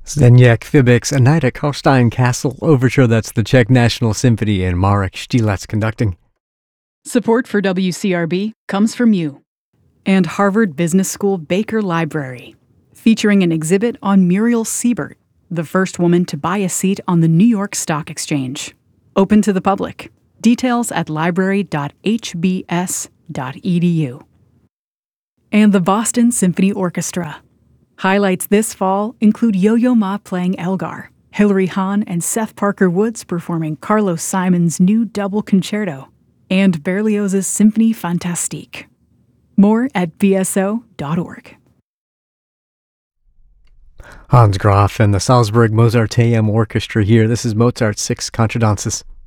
Zdeněk Fibik's Anita Karlstein Castle Overture, that's the Czech National Symphony, and Marek Štílec conducting. Support for WCRB comes from you and Harvard Business School Baker Library, featuring an exhibit on Muriel Siebert, the first woman to buy a seat on the New York Stock Exchange. Open to the public. Details at library.hbs.edu. And the Boston Symphony Orchestra. Highlights this fall include Yo-Yo Ma playing Elgar, Hilary Hahn and Seth Parker Woods performing Carlos Simon's new double concerto, and Berlioz's Symphonie Fantastique. More at bso.org. Hans Graf and the Salzburg Mozarteum Orchestra here. This is Mozart's Six Contradances.